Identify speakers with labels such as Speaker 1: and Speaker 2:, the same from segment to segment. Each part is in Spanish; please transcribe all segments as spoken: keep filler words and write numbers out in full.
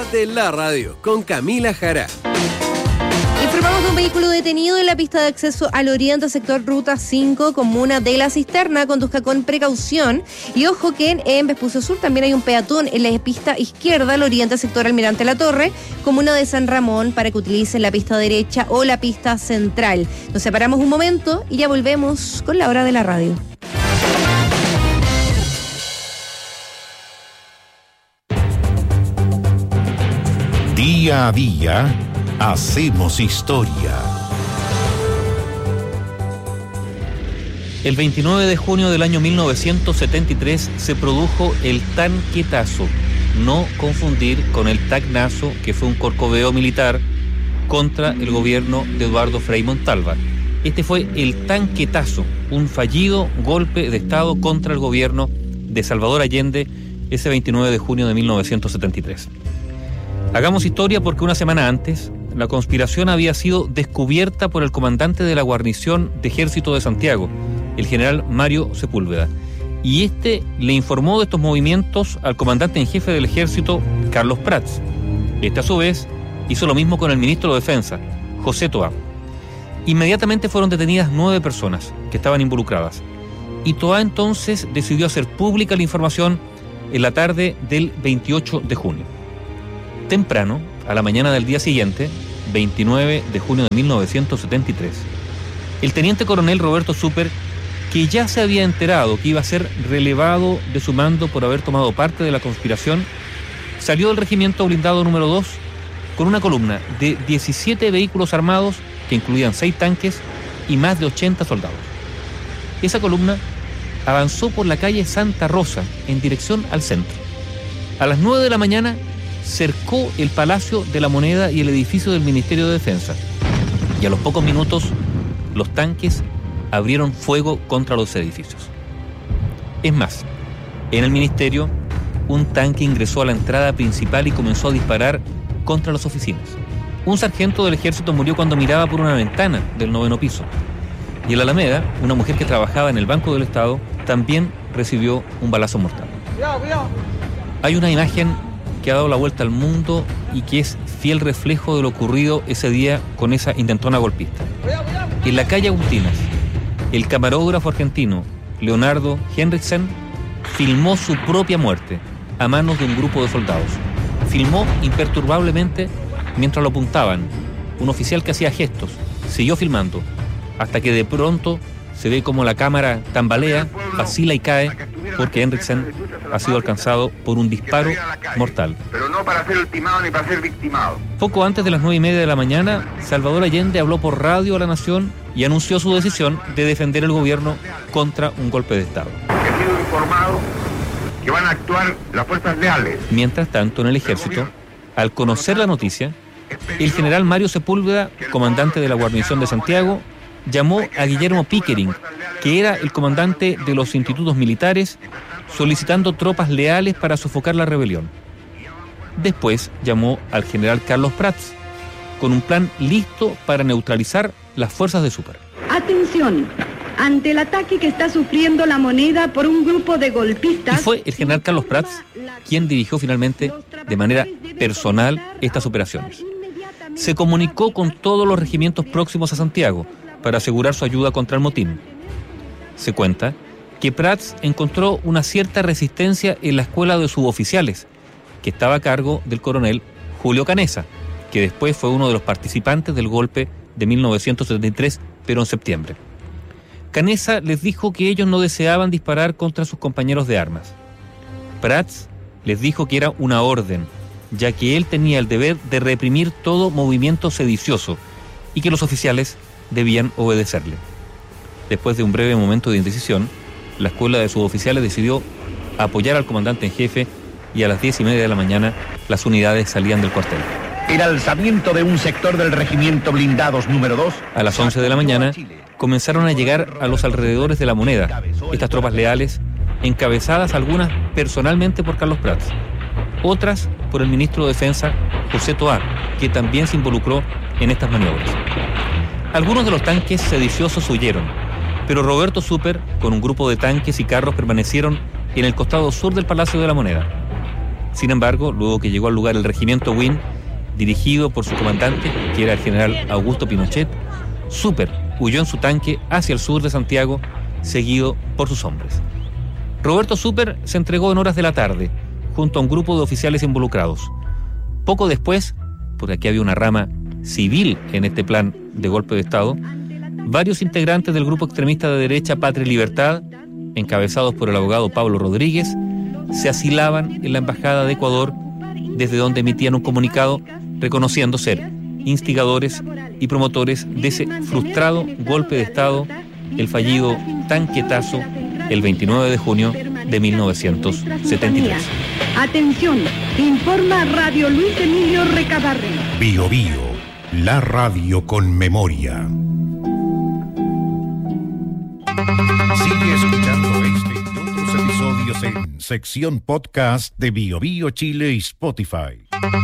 Speaker 1: Quédate en la radio con Camila Jara.
Speaker 2: Informamos de un vehículo detenido en la pista de acceso al oriente, sector Ruta cinco, comuna de La Cisterna. Conduzca con precaución. Y ojo que en, en Vespucio Sur también hay un peatón en la pista izquierda al oriente, sector Almirante La Torre, comuna de San Ramón, para que utilicen la pista derecha o la pista central. Nos separamos un momento y ya volvemos con la hora de la radio.
Speaker 3: Día a día hacemos historia.
Speaker 4: El veintinueve de junio del año mil novecientos setenta y tres se produjo el tanquetazo, no confundir con el tacnazo, que fue un corcoveo militar contra el gobierno de Eduardo Frei Montalva. Este fue el tanquetazo, un fallido golpe de Estado contra el gobierno de Salvador Allende ese veintinueve de junio de mil novecientos setenta y tres. Hagamos historia porque una semana antes la conspiración había sido descubierta por el comandante de la guarnición de ejército de Santiago, el general Mario Sepúlveda, y este le informó de estos movimientos al comandante en jefe del ejército, Carlos Prats. Este a su vez hizo lo mismo con el ministro de Defensa, José Toá. Inmediatamente fueron detenidas nueve personas que estaban involucradas, y Toá entonces decidió hacer pública la información en la tarde del veintiocho de junio. Temprano, a la mañana del día siguiente, veintinueve de junio de mil novecientos setenta y tres, el teniente coronel Roberto Súper, que ya se había enterado que iba a ser relevado de su mando por haber tomado parte de la conspiración, salió del regimiento blindado número dos con una columna de diecisiete vehículos armados que incluían seis tanques y más de ochenta soldados. Esa columna avanzó por la calle Santa Rosa en dirección al centro. A las nueve de la mañana cercó el Palacio de la Moneda y el edificio del Ministerio de Defensa, y a los pocos minutos los tanques abrieron fuego contra los edificios. Es más, en el ministerio un tanque ingresó a la entrada principal y comenzó a disparar contra las oficinas. Un sargento del ejército murió cuando miraba por una ventana del noveno piso, y en la Alameda una mujer que trabajaba en el Banco del Estado también recibió un balazo mortal. Hay una imagen que ha dado la vuelta al mundo y que es fiel reflejo de lo ocurrido ese día con esa intentona golpista. En la calle Agustinas, el camarógrafo argentino Leonardo Henriksen filmó su propia muerte a manos de un grupo de soldados. Filmó imperturbablemente mientras lo apuntaban. Un oficial que hacía gestos siguió filmando hasta que de pronto se ve como la cámara tambalea, vacila y cae, porque Henriksen ha sido alcanzado por un disparo mortal.
Speaker 5: Pero no para ser ultimado ni para ser victimado.
Speaker 4: Poco antes de las nueve y media de la mañana, Salvador Allende habló por radio a la nación y anunció su decisión de defender el gobierno contra un golpe de Estado.
Speaker 5: He sido informado que van a actuar las fuerzas leales.
Speaker 4: Mientras tanto, en el ejército, al conocer la noticia, el general Mario Sepúlveda, comandante de la guarnición de Santiago, llamó a Guillermo Pickering, que era el comandante de los institutos militares, solicitando tropas leales para sofocar la rebelión. Después llamó al general Carlos Prats, con un plan listo para neutralizar las fuerzas de Súper.
Speaker 6: Atención, ante el ataque que está sufriendo la Moneda por un grupo de golpistas...
Speaker 4: Y fue el general Carlos Prats quien dirigió finalmente de manera personal estas operaciones. Se comunicó con todos los regimientos próximos a Santiago para asegurar su ayuda contra el motín. Se cuenta que Prats encontró una cierta resistencia en la escuela de suboficiales, que estaba a cargo del coronel Julio Canessa, que después fue uno de los participantes del golpe de mil novecientos setenta y tres, pero en septiembre. Canessa les dijo que ellos no deseaban disparar contra sus compañeros de armas. Prats les dijo que era una orden, ya que él tenía el deber de reprimir todo movimiento sedicioso y que los oficiales debían obedecerle. Después de un breve momento de indecisión, la escuela de suboficiales decidió apoyar al comandante en jefe y a las diez y media de la mañana las unidades salían del cuartel.
Speaker 7: El alzamiento de un sector del regimiento blindados número dos.
Speaker 4: A las once de la mañana comenzaron a llegar a los alrededores de la Moneda estas tropas leales, encabezadas algunas personalmente por Carlos Prats, otras por el ministro de Defensa, José Toá, que también se involucró en estas maniobras. Algunos de los tanques sediciosos huyeron, pero Roberto Súper, con un grupo de tanques y carros, permanecieron en el costado sur del Palacio de la Moneda. Sin embargo, luego que llegó al lugar el regimiento Win, dirigido por su comandante, que era el general Augusto Pinochet, Super huyó en su tanque hacia el sur de Santiago, seguido por sus hombres. Roberto Super se entregó en horas de la tarde, junto a un grupo de oficiales involucrados. Poco después, porque aquí había una rama civil en este plan de golpe de Estado, varios integrantes del grupo extremista de derecha Patria y Libertad, encabezados por el abogado Pablo Rodríguez, se asilaban en la Embajada de Ecuador, desde donde emitían un comunicado reconociendo ser instigadores y promotores de ese frustrado golpe de Estado, el fallido tanquetazo, el veintinueve de junio de mil novecientos setenta y tres.
Speaker 6: Atención, informa Radio Luis Emilio Recabarren.
Speaker 3: Bio Bio, la radio con memoria. Sigue escuchando este y otros episodios en sección podcast de Bio Bio Chile y Spotify.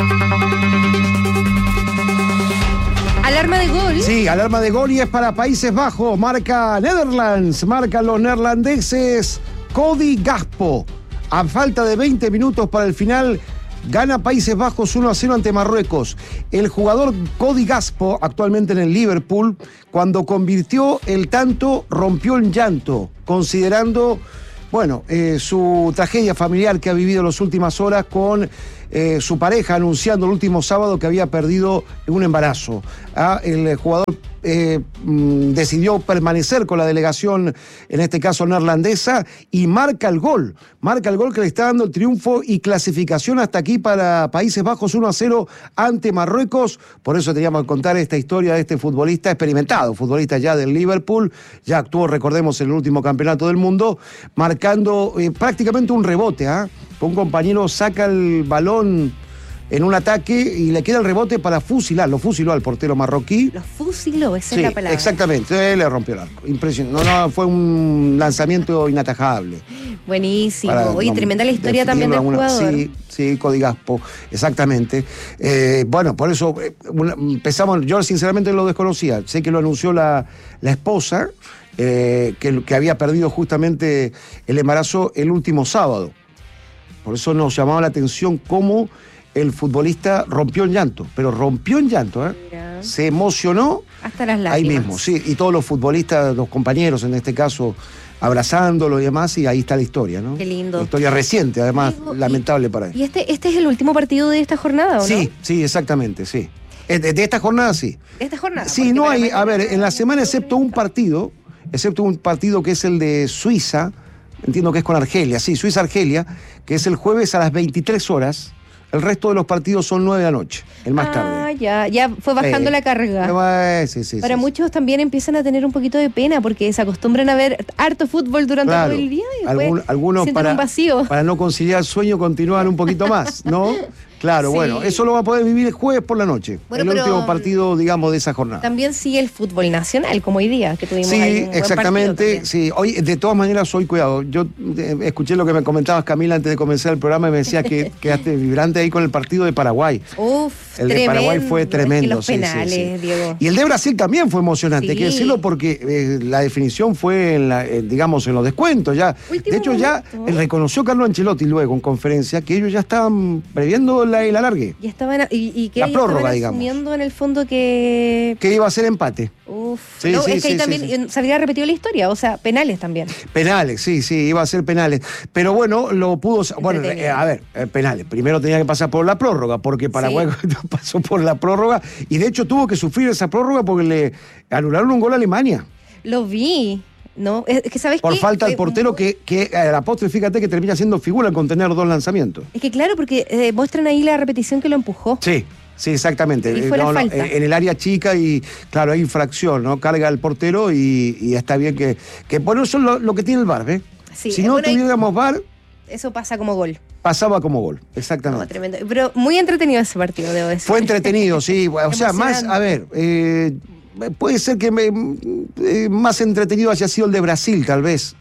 Speaker 2: Alarma de gol.
Speaker 8: Sí, alarma de gol y es para Países Bajos. Marca Netherlands, marcan los neerlandeses Cody Gakpo. A falta de veinte minutos para el final, gana Países Bajos uno a cero ante Marruecos. El jugador Cody Gakpo, actualmente en el Liverpool, cuando convirtió el tanto, rompió en llanto, considerando, bueno, eh, su tragedia familiar que ha vivido en las últimas horas con eh, su pareja, anunciando el último sábado que había perdido un embarazo. Ah, el jugador eh, mm, decidió permanecer con la delegación, en este caso neerlandesa, y marca el gol. Marca el gol que le está dando el triunfo y clasificación hasta aquí para Países Bajos uno a cero ante Marruecos. Por eso teníamos que contar esta historia de este futbolista experimentado, futbolista ya del Liverpool, ya actuó, recordemos, en el último campeonato del mundo, marcando eh, prácticamente un rebote, ¿ah? ¿eh? Un compañero saca el balón en un ataque y le queda el rebote para fusilar, lo fusiló al portero marroquí.
Speaker 2: Lo fusiló, esa
Speaker 8: sí,
Speaker 2: es la palabra.
Speaker 8: Exactamente, él le rompió el arco. Impresionante. No, no, fue un lanzamiento inatajable.
Speaker 2: Buenísimo.
Speaker 8: Para,
Speaker 2: Oye,
Speaker 8: no,
Speaker 2: tremenda la historia también del
Speaker 8: alguna,
Speaker 2: jugador.
Speaker 8: Sí, sí, Cody Gakpo, exactamente. Eh, bueno, por eso eh, una, empezamos, yo sinceramente lo desconocía. Sé que lo anunció la, la esposa, eh, que, que había perdido justamente el embarazo el último sábado. Por eso nos llamaba la atención cómo el futbolista rompió en llanto, pero rompió en llanto, ¿eh?
Speaker 2: Mira.
Speaker 8: Se emocionó
Speaker 2: hasta las lágrimas.
Speaker 8: Ahí mismo, sí, y todos los futbolistas, los compañeros en este caso, abrazándolo y demás, y ahí está la historia, ¿no?
Speaker 2: Qué lindo.
Speaker 8: La historia reciente, además,
Speaker 2: Digo,
Speaker 8: lamentable
Speaker 2: y,
Speaker 8: para él.
Speaker 2: ¿Y este, este es el último partido de esta jornada, o no?
Speaker 8: Sí, sí, exactamente, sí. De, de esta jornada, sí.
Speaker 2: De esta jornada.
Speaker 8: Sí, no hay, a ver, en la semana excepto un partido, excepto un partido que es el de Suiza, entiendo que es con Argelia, sí, Suiza-Argelia, que es el jueves a las veintitrés horas. El resto de los partidos son nueve de la noche, el más
Speaker 2: ah,
Speaker 8: tarde.
Speaker 2: Ah, ya, ya fue bajando
Speaker 8: eh,
Speaker 2: la carga.
Speaker 8: Eh, sí, sí,
Speaker 2: Para
Speaker 8: sí,
Speaker 2: muchos sí. También empiezan a tener un poquito de pena porque se acostumbran a ver harto fútbol durante
Speaker 8: claro,
Speaker 2: todo el día y después
Speaker 8: algún, algunos
Speaker 2: sienten
Speaker 8: para,
Speaker 2: un vacío.
Speaker 8: para no conciliar el sueño continúan un poquito más, ¿no? Claro,
Speaker 2: Sí.
Speaker 8: bueno, eso lo va a poder vivir el jueves por la noche,
Speaker 2: Bueno,
Speaker 8: el
Speaker 2: pero
Speaker 8: último partido, digamos, de esa jornada.
Speaker 2: También sigue el fútbol nacional, como hoy día, que tuvimos
Speaker 8: Sí,
Speaker 2: ahí un buen
Speaker 8: exactamente,
Speaker 2: partido
Speaker 8: sí. Hoy, de todas maneras, hoy, cuidado, yo eh, escuché lo que me comentabas, Camila, antes de comenzar el programa, y me decía que quedaste vibrante ahí con el partido de Paraguay.
Speaker 2: Uf,
Speaker 8: El de
Speaker 2: tremendo.
Speaker 8: Paraguay fue tremendo.
Speaker 2: Es que los
Speaker 8: sí,
Speaker 2: penales,
Speaker 8: sí, sí.
Speaker 2: Diego.
Speaker 8: Y el de Brasil también fue emocionante,
Speaker 2: Sí.
Speaker 8: hay que decirlo, porque eh, la definición fue, en la, eh, digamos, en los descuentos ya.
Speaker 2: Último
Speaker 8: de hecho, ya
Speaker 2: momento.
Speaker 8: eh, reconoció Carlos Ancelotti luego en conferencia que ellos ya estaban previendo la, el alargue,
Speaker 2: Y estaban, y, y que
Speaker 8: La
Speaker 2: ellos
Speaker 8: prórroga,
Speaker 2: estaban
Speaker 8: digamos.
Speaker 2: asumiendo en el fondo que...
Speaker 8: que iba a ser empate.
Speaker 2: Uf,
Speaker 8: Sí,
Speaker 2: no,
Speaker 8: sí,
Speaker 2: es que ahí
Speaker 8: sí,
Speaker 2: también
Speaker 8: sí, sí.
Speaker 2: eh, se habría repetido la historia, o sea, penales también.
Speaker 8: Penales, sí, sí, iba a ser penales. Pero bueno, lo pudo... Bueno,
Speaker 2: Entretenido.
Speaker 8: eh, a ver, eh, penales. Primero tenía que pasar por la prórroga, porque Paraguay pasó por la prórroga, y de hecho tuvo que sufrir esa prórroga porque le anularon un gol a Alemania.
Speaker 2: Lo vi, ¿no? Es que, ¿sabes
Speaker 8: Por
Speaker 2: qué?
Speaker 8: falta al
Speaker 2: Eh,
Speaker 8: portero que, que a la postre, fíjate que termina siendo figura con tener dos lanzamientos.
Speaker 2: Es que claro, porque eh, muestran ahí la repetición que lo empujó.
Speaker 8: Sí, sí, exactamente.
Speaker 2: Y fue la falta.
Speaker 8: En el área chica y, claro, hay infracción, ¿no? Carga el portero y, y está bien que... que bueno, eso es lo, lo que tiene el V A R, ¿eh?
Speaker 2: Sí,
Speaker 8: si
Speaker 2: eh,
Speaker 8: no
Speaker 2: bueno, ahí-
Speaker 8: tuviéramos V A R,
Speaker 2: Eso pasa como gol.
Speaker 8: pasaba como gol,
Speaker 2: No,
Speaker 8: exactamente.
Speaker 2: tremendo. Pero muy entretenido ese partido, debo decir.
Speaker 8: Fue entretenido, sí. O sea, más, a ver, eh, puede ser que me, eh, más entretenido haya sido el de Brasil, tal vez.
Speaker 2: Ah.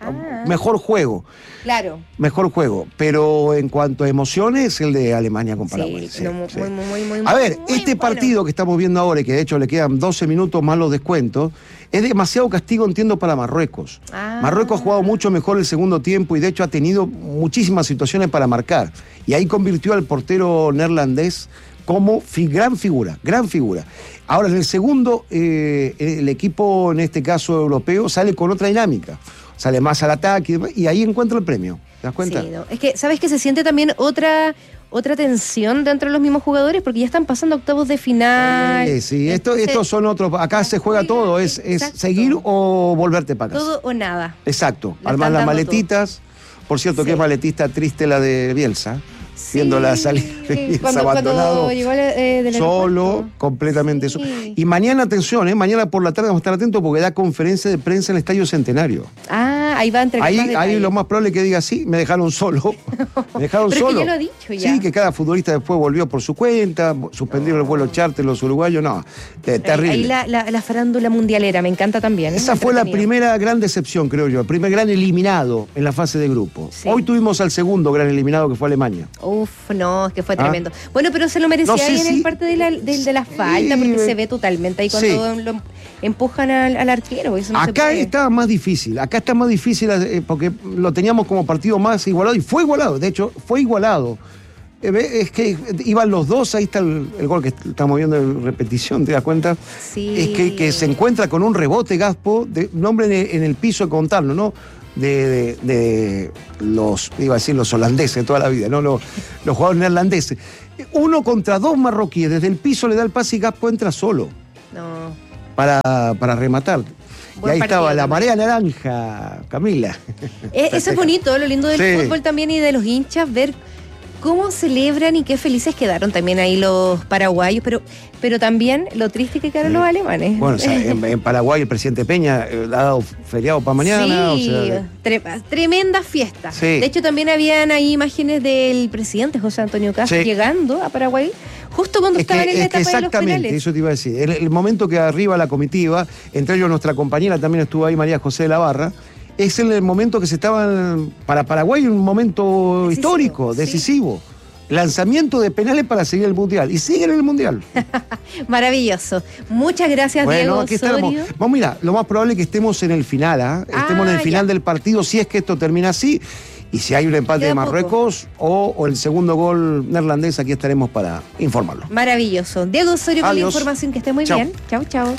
Speaker 8: mejor juego.
Speaker 2: Claro.
Speaker 8: Mejor juego. Pero en cuanto a emociones, el de Alemania con Paraguay.
Speaker 2: Sí,
Speaker 8: Sí,
Speaker 2: no,
Speaker 8: sí.
Speaker 2: muy, muy, muy, muy,
Speaker 8: A ver,
Speaker 2: muy
Speaker 8: este
Speaker 2: bueno.
Speaker 8: partido que estamos viendo ahora, y que de hecho le quedan doce minutos más los descuentos, es demasiado castigo, entiendo, para Marruecos.
Speaker 2: Ah.
Speaker 8: Marruecos ha jugado mucho mejor el segundo tiempo y de hecho ha tenido muchísimas situaciones para marcar. Y ahí convirtió al portero neerlandés como fi- gran figura, gran figura. Ahora, en el segundo, eh, el equipo, en este caso europeo, sale con otra dinámica. Sale más al ataque y demás, y ahí encuentra el premio. ¿Te das cuenta?
Speaker 2: Sí, no. Es que, ¿sabes que se siente también otra otra tensión dentro de los mismos jugadores? Porque ya están pasando a octavos de final.
Speaker 8: Sí, sí, esto,
Speaker 2: Entonces,
Speaker 8: estos son otros. Acá se juega todo, es, es
Speaker 2: Exacto.
Speaker 8: seguir o volverte para casa.
Speaker 2: todo o nada.
Speaker 8: Exacto.
Speaker 2: La
Speaker 8: Armar
Speaker 2: están
Speaker 8: las
Speaker 2: dando
Speaker 8: maletitas. Por cierto,
Speaker 2: Sí.
Speaker 8: qué maletita triste la de Bielsa.
Speaker 2: Sí.
Speaker 8: Viendo la salida de Bielsa
Speaker 2: cuando,
Speaker 8: abandonado.
Speaker 2: cuando llegó eh, del
Speaker 8: Solo,
Speaker 2: aeropuerto.
Speaker 8: completamente
Speaker 2: Sí.
Speaker 8: solo. Y mañana, atención, ¿eh? Mañana por la tarde vamos a estar atentos porque da conferencia de prensa en el Estadio Centenario.
Speaker 2: Ah, ahí va a entregar
Speaker 8: Ahí,
Speaker 2: más
Speaker 8: ahí
Speaker 2: detalles.
Speaker 8: lo más probable es que diga, sí, me dejaron solo. Me dejaron
Speaker 2: Pero es que
Speaker 8: solo.
Speaker 2: ya lo ha dicho ya.
Speaker 8: Sí, que cada futbolista después volvió por su cuenta, suspendieron el vuelo charter los uruguayos, no, te- terrible.
Speaker 2: Ahí la, la, la farándula mundialera, me encanta también. es
Speaker 8: Esa
Speaker 2: muy
Speaker 8: fue la
Speaker 2: entretenido.
Speaker 8: primera gran decepción, creo yo, el primer gran eliminado en la fase de grupo.
Speaker 2: Sí.
Speaker 8: Hoy tuvimos al segundo gran eliminado, que fue Alemania.
Speaker 2: Uf, no, es que fue
Speaker 8: Ah.
Speaker 2: tremendo. Bueno, pero se lo merecía
Speaker 8: No sé
Speaker 2: ahí en
Speaker 8: si-
Speaker 2: el parte de la, de, de la falta, porque
Speaker 8: Sí.
Speaker 2: se ve totalmente ahí cuando
Speaker 8: Sí.
Speaker 2: lo empujan al, al arquero. Eso no se
Speaker 8: Acá
Speaker 2: puede.
Speaker 8: está más difícil, acá está más difícil eh, porque lo teníamos como partido más igualado y fue igualado, de hecho, fue igualado. Eh, ve, Es que iban los dos, ahí está el, el gol que estamos viendo en repetición, ¿te das cuenta?
Speaker 2: Sí.
Speaker 8: Es que, que se encuentra con un rebote Gaspo, de, un hombre en el, en el piso de contarlo, ¿no? De, de- de los, iba a decir los holandeses de toda la vida, ¿no? Los, los jugadores neerlandeses. Uno contra dos marroquíes, desde el piso le da el pase y Gaspo entra solo
Speaker 2: No.
Speaker 8: para, para rematar.
Speaker 2: Buen
Speaker 8: y ahí
Speaker 2: partido
Speaker 8: estaba la
Speaker 2: también.
Speaker 8: marea naranja, Camila.
Speaker 2: Eh, eso es bonito, lo lindo del
Speaker 8: Sí.
Speaker 2: fútbol también y de los hinchas, ver cómo celebran y qué felices quedaron también ahí los paraguayos, pero, pero también lo triste que quedaron los alemanes.
Speaker 8: Bueno, o sea, en, en Paraguay el presidente Peña eh, ha dado feriado para mañana.
Speaker 2: Sí,
Speaker 8: o sea,
Speaker 2: tre- tremenda fiesta.
Speaker 8: Sí.
Speaker 2: De hecho, también habían ahí imágenes del presidente José Antonio Castro
Speaker 8: Sí.
Speaker 2: llegando a Paraguay, justo cuando
Speaker 8: es
Speaker 2: estaban
Speaker 8: que,
Speaker 2: en la
Speaker 8: es que
Speaker 2: etapa de los
Speaker 8: exactamente,
Speaker 2: penales.
Speaker 8: eso te iba a decir. El, el momento que arriba la comitiva, entre ellos nuestra compañera también estuvo ahí, María José de la Barra, es el momento que se estaban, para Paraguay, un momento
Speaker 2: Decisivo,
Speaker 8: histórico,
Speaker 2: sí.
Speaker 8: decisivo. Lanzamiento de penales para seguir el Mundial. Y siguen en el Mundial.
Speaker 2: Maravilloso. Muchas gracias,
Speaker 8: Bueno,
Speaker 2: Diego
Speaker 8: aquí estaremos.
Speaker 2: Osorio.
Speaker 8: Vamos, mira, lo más probable es que estemos en el final, ¿ah? Estemos en el
Speaker 2: Ah,
Speaker 8: final
Speaker 2: ya.
Speaker 8: del partido, si es que esto termina así. Y si hay un empate
Speaker 2: Queda
Speaker 8: de
Speaker 2: poco.
Speaker 8: Marruecos o, o el segundo gol neerlandés, aquí estaremos para informarlo.
Speaker 2: Maravilloso. Diego Osorio con la
Speaker 8: Adiós.
Speaker 2: información, que esté muy
Speaker 8: Chao.
Speaker 2: bien. Chao, chao.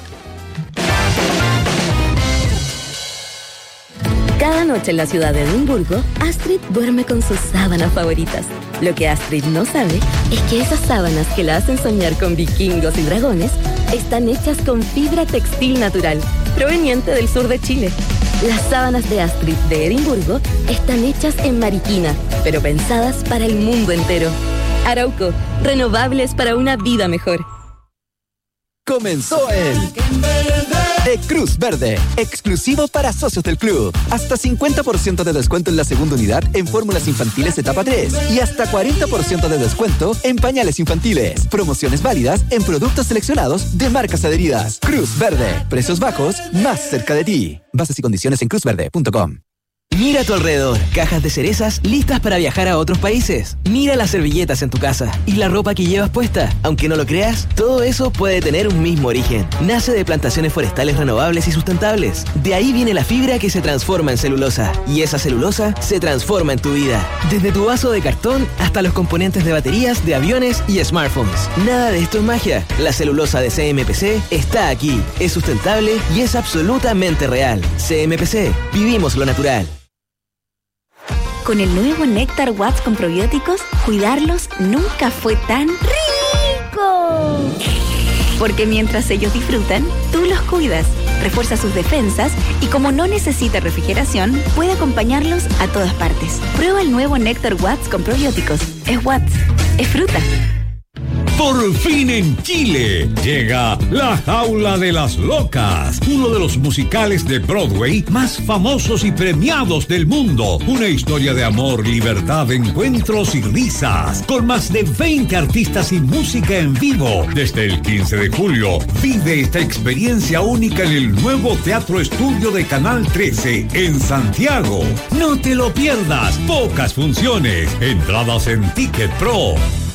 Speaker 9: Cada noche en la ciudad de Edimburgo, Astrid duerme con sus sábanas favoritas. Lo que Astrid no sabe es que esas sábanas que la hacen soñar con vikingos y dragones están hechas con fibra textil natural, proveniente del sur de Chile. Las sábanas de Astrid de Edimburgo están hechas en Mariquina, pero pensadas para el mundo entero. Arauco, renovables para una vida mejor.
Speaker 10: Comenzó el de Cruz Verde, exclusivo para socios del club. Hasta cincuenta por ciento de descuento en la segunda unidad en fórmulas infantiles etapa tres y hasta cuarenta por ciento de descuento en pañales infantiles. Promociones válidas en productos seleccionados de marcas adheridas. Cruz Verde, precios bajos, más cerca de ti. Bases y condiciones en cruz verde punto com.
Speaker 11: Mira a tu alrededor, cajas de cerezas listas para viajar a otros países. Mira las servilletas en tu casa y la ropa que llevas puesta. Aunque no lo creas, todo eso puede tener un mismo origen. Nace de plantaciones forestales renovables y sustentables. De ahí viene la fibra que se transforma en celulosa. Y esa celulosa se transforma en tu vida. Desde tu vaso de cartón hasta los componentes de baterías, de aviones y smartphones. Nada de esto es magia. La celulosa de C M P C está aquí. Es sustentable y es absolutamente real. C M P C. Vivimos lo natural.
Speaker 12: Con el nuevo Néctar Watts con probióticos, cuidarlos nunca fue tan rico. Porque mientras ellos disfrutan, tú los cuidas, refuerza sus defensas y como no necesita refrigeración, puede acompañarlos a todas partes. Prueba el nuevo Néctar Watts con probióticos. Es Watts, es fruta.
Speaker 13: Por fin en Chile llega La Jaula de las Locas, uno de los musicales de Broadway más famosos y premiados del mundo. Una historia de amor, libertad, encuentros y risas, con más de veinte artistas y música en vivo. Desde el quince de julio, vive esta experiencia única en el nuevo Teatro Estudio de Canal trece en Santiago. No te lo pierdas, pocas funciones, entradas en Ticket Pro.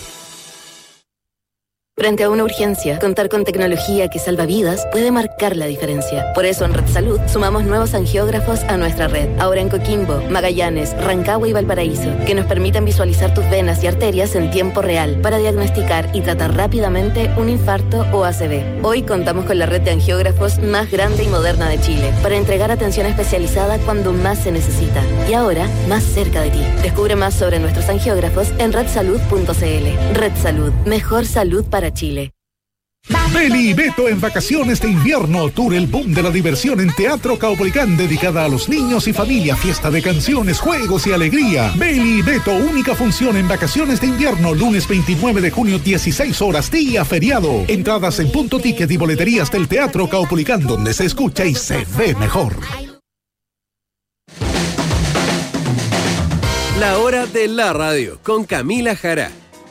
Speaker 9: Frente a una urgencia, contar con tecnología que salva vidas puede marcar la diferencia. Por eso en Red Salud sumamos nuevos angiógrafos a nuestra red. Ahora en Coquimbo, Magallanes, Rancagua y Valparaíso, que nos permiten visualizar tus venas y arterias en tiempo real para diagnosticar y tratar rápidamente un infarto o A C V. Hoy contamos con la red de angiógrafos más grande y moderna de Chile para entregar atención especializada cuando más se necesita. Y ahora, más cerca de ti. Descubre más sobre nuestros angiógrafos en red salud punto c l. Red Salud. Mejor salud para Chile.
Speaker 14: Beli y Beto en vacaciones de invierno, tour El Boom de la Diversión en Teatro Caupolicán, dedicada a los niños y familia, fiesta de canciones, juegos y alegría. Beli y Beto, única función en vacaciones de invierno, lunes veintinueve de junio, dieciséis horas, día feriado. Entradas en Punto Ticket y boleterías del Teatro Caupolicán, donde se escucha y se ve mejor.
Speaker 1: La hora de la radio, con Camila Jara.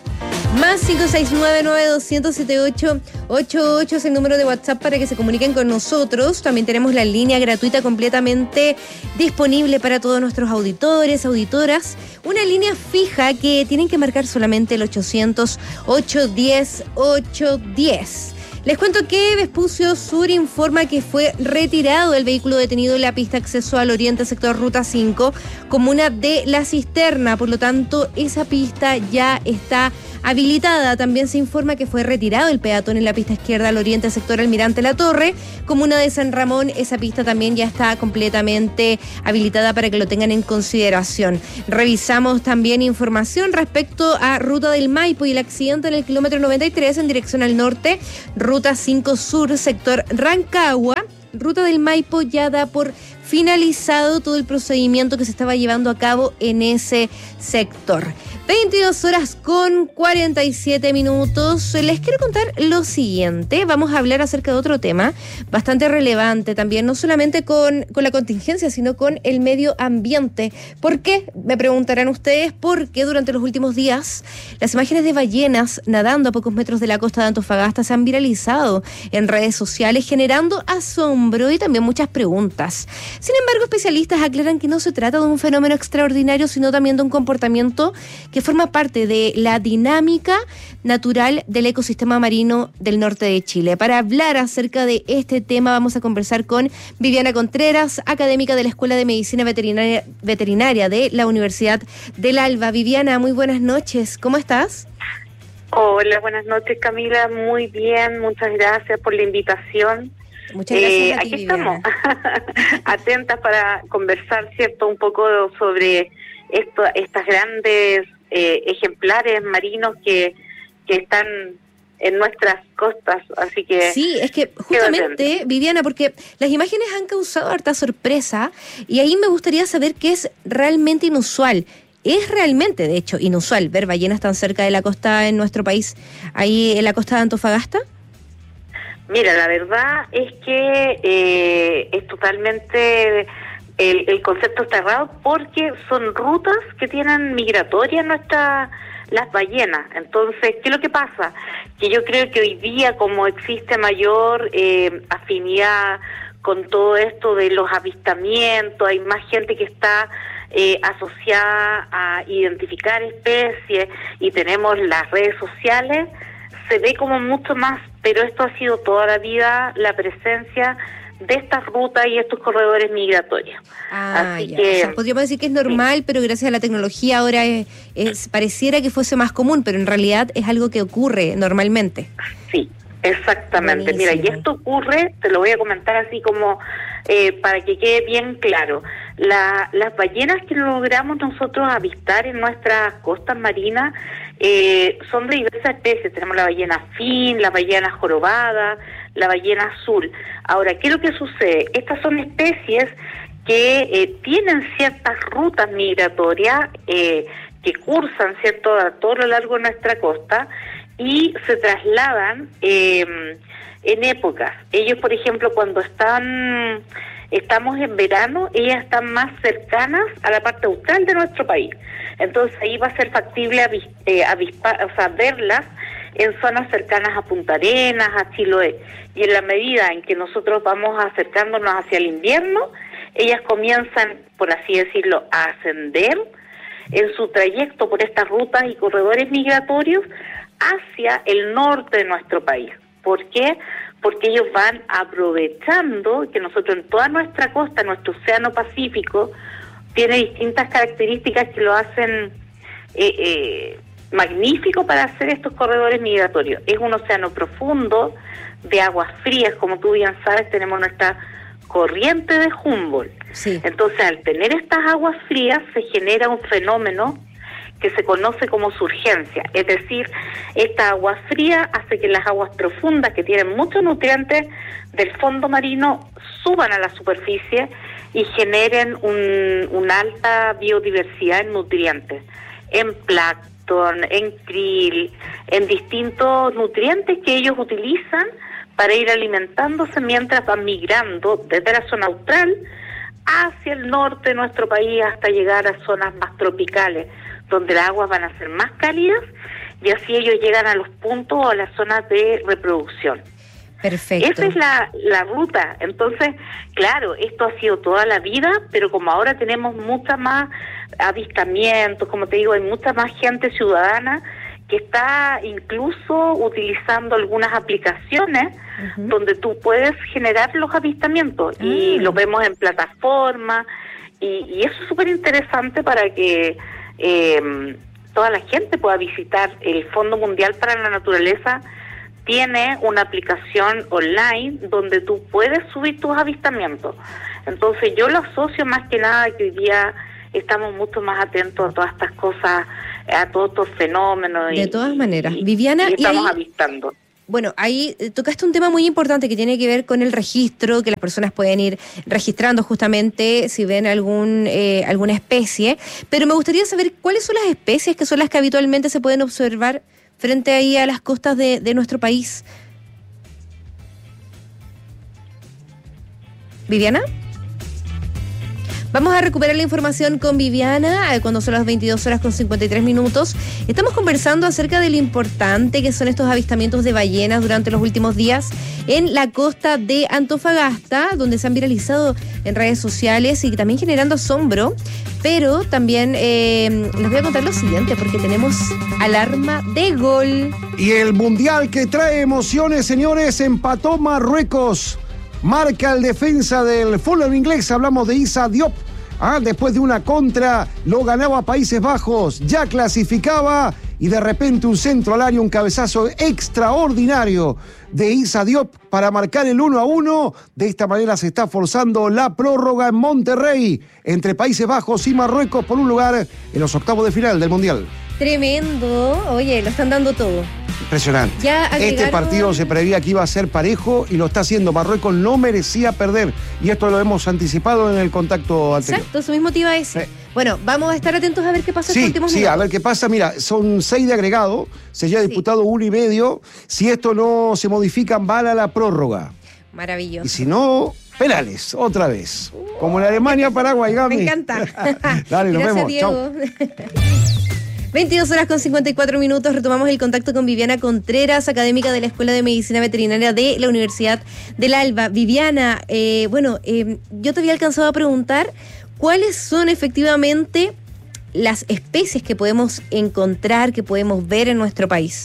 Speaker 2: Más cinco seis nueve nueve dos cero cero siete ocho ocho ocho es el número de WhatsApp para que se comuniquen con nosotros. También tenemos la línea gratuita completamente disponible para todos nuestros auditores, auditoras. Una línea fija que tienen que marcar solamente el ochocientos, ochocientos diez, ochocientos diez. Les cuento que Vespucio Sur informa que fue retirado el vehículo detenido en la pista acceso al oriente sector Ruta cinco, comuna de La Cisterna. Por lo tanto, esa pista ya está habilitada. También se informa que fue retirado el peatón en la pista izquierda al oriente sector Almirante La Torre, comuna de San Ramón. Esa pista también ya está completamente habilitada para que lo tengan en consideración. Revisamos también información respecto a Ruta del Maipo y el accidente en el kilómetro noventa y tres en dirección al norte, Ruta cinco Sur, sector Rancagua. Ruta del Maipo ya da por finalizado todo el procedimiento que se estaba llevando a cabo en ese sector. veintidós horas con cuarenta y siete minutos. Les quiero contar lo siguiente. Vamos a hablar acerca de otro tema bastante relevante también, no solamente con, con la contingencia, sino con el medio ambiente. ¿Por qué? Me preguntarán ustedes. Porque durante los últimos días las imágenes de ballenas nadando a pocos metros de la costa de Antofagasta se han viralizado en redes sociales, generando asombro y también muchas preguntas. Sin embargo, especialistas aclaran que no se trata de un fenómeno extraordinario, sino también de un comportamiento que forma parte de la dinámica natural del ecosistema marino del norte de Chile. Para hablar acerca de este tema vamos a conversar con Viviana Contreras, académica de la Escuela de Medicina Veterinaria, Veterinaria de la Universidad del Alba. Viviana, muy buenas noches. ¿Cómo estás?
Speaker 15: Hola, buenas noches, Camila. Muy bien, muchas gracias por la invitación.
Speaker 2: Muchas gracias
Speaker 15: eh,
Speaker 2: a ti,
Speaker 15: aquí
Speaker 2: Viviana.
Speaker 15: estamos, atentas para conversar, ¿cierto?, un poco sobre esto, estas grandes eh, ejemplares marinos que, que están en nuestras costas, así que...
Speaker 2: Sí, es que justamente, Viviana, porque las imágenes han causado harta sorpresa y ahí me gustaría saber qué es realmente inusual. Es realmente, de hecho, inusual ver ballenas tan cerca de la costa en nuestro país, ahí en la costa de Antofagasta.
Speaker 15: Mira, la verdad es que eh, es totalmente el, el concepto está errado porque son rutas que tienen migratorias nuestras las ballenas. Entonces, ¿qué es lo que pasa? Que yo creo que hoy día, como existe mayor eh, afinidad con todo esto de los avistamientos, hay más gente que está eh, asociada a identificar especies y tenemos las redes sociales, se ve como mucho más, pero esto ha sido toda la vida la presencia de estas rutas y estos corredores migratorios.
Speaker 2: Ah,
Speaker 15: Así
Speaker 2: ya.
Speaker 15: que,
Speaker 2: o sea, podríamos decir que es normal, sí, pero gracias a la tecnología ahora es, es pareciera que fuese más común, pero en realidad es algo que ocurre normalmente.
Speaker 15: Sí, exactamente. Buenísimo. Mira, y esto ocurre, te lo voy a comentar así como eh, para que quede bien claro. La, las ballenas que logramos nosotros avistar en nuestras costas marinas eh, son de diversas especies. Tenemos la ballena fin, la ballena jorobada, la ballena azul. Ahora, ¿qué es lo que sucede? Estas son especies que eh, tienen ciertas rutas migratorias eh, que cursan, ¿cierto?, a todo lo largo de nuestra costa, y se trasladan eh, en épocas. Ellos, por ejemplo, cuando están estamos en verano, ellas están más cercanas a la parte austral de nuestro país. Entonces ahí va a ser factible avis, eh, avispa, o sea, verlas en zonas cercanas a Punta Arenas, a Chiloé. Y en la medida en que nosotros vamos acercándonos hacia el invierno, ellas comienzan, por así decirlo, a ascender en su trayecto por estas rutas y corredores migratorios hacia el norte de nuestro país. ¿Por qué? Porque ellos van aprovechando que nosotros en toda nuestra costa, nuestro océano Pacífico, tiene distintas características que lo hacen eh, eh, magnífico para hacer estos corredores migratorios. Es un océano profundo, de aguas frías, como tú bien sabes, tenemos nuestra corriente de Humboldt.
Speaker 2: Sí.
Speaker 15: Entonces, al tener estas aguas frías, se genera un fenómeno que se conoce como surgencia, es decir, esta agua fría hace que las aguas profundas, que tienen muchos nutrientes del fondo marino, suban a la superficie y generen un, una alta biodiversidad en nutrientes, en plancton, en krill, en distintos nutrientes que ellos utilizan para ir alimentándose mientras van migrando desde la zona austral hacia el norte de nuestro país hasta llegar a zonas más tropicales, donde las aguas van a ser más cálidas y así ellos llegan a los puntos o a las zonas de reproducción.
Speaker 2: Perfecto.
Speaker 15: Esa es la, la ruta. Entonces, claro, esto ha sido toda la vida, pero como ahora tenemos mucha más avistamientos, como te digo, hay mucha más gente ciudadana que está incluso utilizando algunas aplicaciones uh-huh. donde tú puedes generar los avistamientos uh-huh. y lo vemos en plataformas y, y eso es súper interesante para que eh, toda la gente pueda visitar. El Fondo Mundial para la Naturaleza tiene una aplicación online donde tú puedes subir tus avistamientos. Entonces yo lo asocio más que nada que hoy día estamos mucho más atentos a todas estas cosas, a todos estos fenómenos.
Speaker 2: De
Speaker 15: y,
Speaker 2: todas maneras.
Speaker 15: Y,
Speaker 2: Viviana,
Speaker 15: y estamos
Speaker 2: y ahí,
Speaker 15: avistando.
Speaker 2: Bueno, ahí tocaste un tema muy importante que tiene que ver con el registro, que las personas pueden ir registrando justamente si ven algún eh, alguna especie, pero me gustaría saber cuáles son las especies que son las que habitualmente se pueden observar frente ahí a las costas de, de nuestro país. ¿Viviana? Vamos a recuperar la información con Viviana eh, cuando son las veintidós horas con cincuenta y tres minutos. Estamos conversando acerca de lo importante que son estos avistamientos de ballenas durante los últimos días en la costa de Antofagasta, donde se han viralizado en redes sociales y también generando asombro. Pero también eh, les voy a contar lo siguiente, porque tenemos alarma de gol.
Speaker 8: Y el mundial que trae emociones, señores, empató Marruecos. Marca el defensa del fútbol inglés, hablamos de Issa Diop. Ah, después de una contra, lo ganaba Países Bajos, ya clasificaba y de repente un centro al área, un cabezazo extraordinario de Issa Diop para marcar el uno a uno. De esta manera se está forzando la prórroga en Monterrey entre Países Bajos y Marruecos por un lugar en los octavos de final del Mundial.
Speaker 2: Tremendo, oye, lo están dando todo.
Speaker 8: Impresionante.
Speaker 2: Ya agregaron...
Speaker 8: Este partido se preveía que iba a ser parejo y lo está haciendo. Marruecos no merecía perder y esto lo hemos anticipado en el contacto anterior.
Speaker 2: Exacto, eso mismo te iba a decir. Sí. Bueno, vamos a estar atentos a ver qué pasa
Speaker 8: sí,
Speaker 2: en los últimos
Speaker 8: sí,
Speaker 2: minutos.
Speaker 8: a ver qué pasa. Mira, son seis de agregado, se ya ha disputado sí. uno y medio. Si esto no se modifica, van a la prórroga.
Speaker 2: Maravilloso.
Speaker 8: Y si no, penales, otra vez. Uh, Como en Alemania, Paraguay, Gami.
Speaker 2: Me encanta.
Speaker 8: Dale, nos
Speaker 2: Gracias,
Speaker 8: vemos.
Speaker 2: Diego.
Speaker 8: Chao.
Speaker 2: veintidós horas con cincuenta y cuatro minutos, retomamos el contacto con Viviana Contreras, académica de la Escuela de Medicina Veterinaria de la Universidad del Alba. Viviana, eh, bueno, eh, yo te había alcanzado a preguntar cuáles son efectivamente las especies que podemos encontrar, que podemos ver en nuestro país.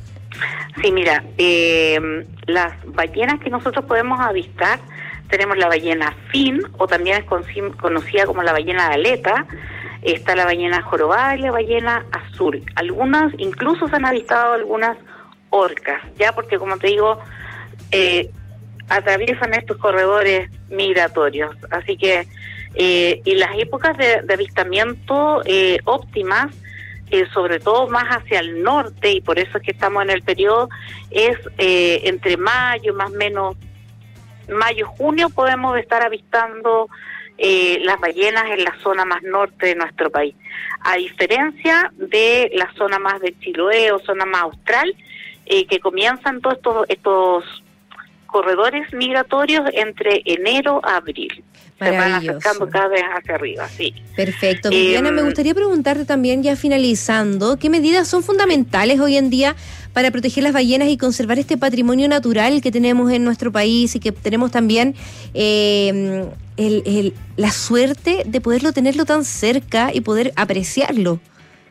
Speaker 15: Sí, mira, eh, las ballenas que nosotros podemos avistar, tenemos la ballena fin, o también es conocida como la ballena de aleta. Está la ballena jorobada y la ballena azul. Algunas, incluso se han avistado algunas orcas, ya porque como te digo, eh, atraviesan estos corredores migratorios. Así que, eh, y las épocas de, de avistamiento eh, óptimas, eh, sobre todo más hacia el norte, y por eso es que estamos en el periodo, es eh, entre mayo, más o menos, mayo, junio, podemos estar avistando Eh, las ballenas en la zona más norte de nuestro país, a diferencia de la zona más de Chiloé o zona más austral, eh, que comienzan todos estos, estos corredores migratorios entre enero a abril. Se van acercando cada vez hacia arriba, sí.
Speaker 2: Perfecto. Viviana, eh, me gustaría preguntarte también, ya finalizando, ¿qué medidas son fundamentales hoy en día para proteger las ballenas y conservar este patrimonio natural que tenemos en nuestro país y que tenemos también eh, el, el, la suerte de poderlo tenerlo tan cerca y poder apreciarlo?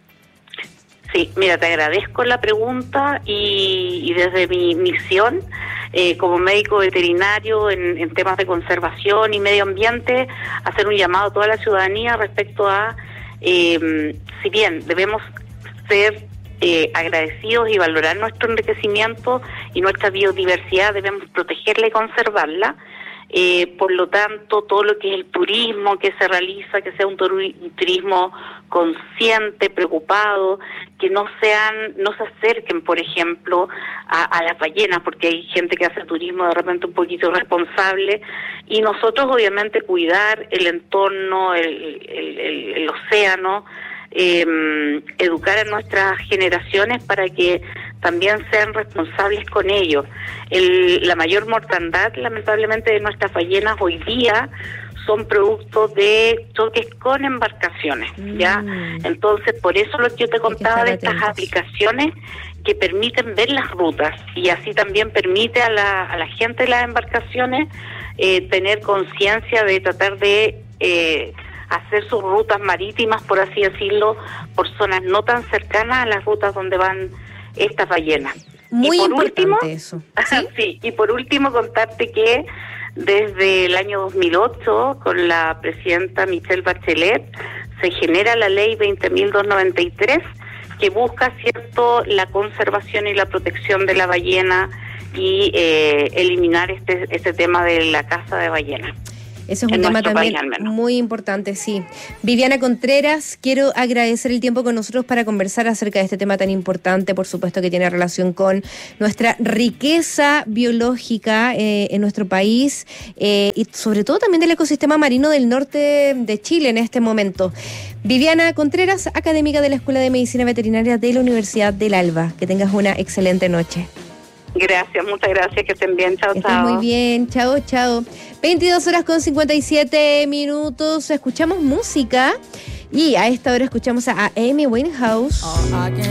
Speaker 15: Sí, mira, te agradezco la pregunta y, y desde mi misión eh, como médico veterinario en, en temas de conservación y medio ambiente, hacer un llamado a toda la ciudadanía respecto a, eh, si bien debemos ser eh, agradecidos y valorar nuestro enriquecimiento y nuestra biodiversidad, debemos protegerla y conservarla. Eh, por lo tanto, todo lo que es el turismo que se realiza, que sea un, turi- un turismo consciente, preocupado, que no sean, no se acerquen, por ejemplo, a, a las ballenas, porque hay gente que hace turismo de repente un poquito irresponsable, y nosotros obviamente cuidar el entorno, el, el, el, el océano, eh, educar a nuestras generaciones para que también sean responsables con ello. El, la mayor mortandad, lamentablemente, de nuestras ballenas hoy día son producto de choques con embarcaciones, mm. ¿ya? Entonces, por eso lo que yo te contaba de estas atentos. aplicaciones que permiten ver las rutas y así también permite a la, a la gente de las embarcaciones eh, tener conciencia de tratar de eh, hacer sus rutas marítimas, por así decirlo, por zonas no tan cercanas a las rutas donde van estas ballenas.
Speaker 2: Muy
Speaker 15: y por
Speaker 2: importante
Speaker 15: último,
Speaker 2: eso.
Speaker 15: ¿Sí? sí, y por último contarte que desde el año dos mil ocho, con la presidenta Michelle Bachelet, se genera la ley veinte mil doscientos noventa y tres, que busca, cierto, la conservación y la protección de la ballena y eh, eliminar este, este tema de la caza de ballenas.
Speaker 2: Ese es un tema también muy importante, sí. Viviana Contreras, quiero agradecer el tiempo con nosotros para conversar acerca de este tema tan importante, por supuesto que tiene relación con nuestra riqueza biológica eh, en nuestro país eh, y sobre todo también del ecosistema marino del norte de Chile en este momento. Viviana Contreras, académica de la Escuela de Medicina Veterinaria de la Universidad del Alba. Que tengas una excelente noche.
Speaker 15: Gracias, muchas gracias, que estén bien, chao,
Speaker 2: Estén
Speaker 15: chao.
Speaker 2: muy bien, chao, chao. veintidós horas con cincuenta y siete minutos, escuchamos música y a esta hora escuchamos a Amy Winehouse.